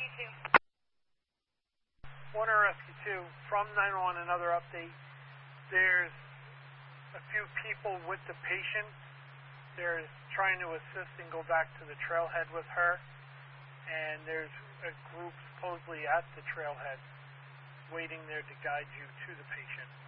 Water Rescue 2, from 911, another update. There's a few people with the patient. They're trying to assist and go back to the trailhead with her. And there's a group supposedly at the trailhead waiting there to guide you to the patient.